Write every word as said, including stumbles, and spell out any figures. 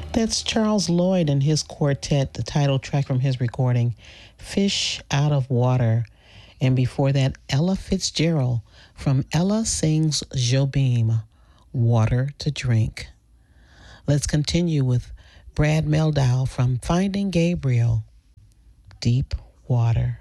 That's Charles Lloyd and his quartet, the title track from his recording, Fish Out of Water. And before that, Ella Fitzgerald from Ella Sings Jobim, Water to Drink. Let's continue with Brad Meldau from Finding Gabriel, Deep Water.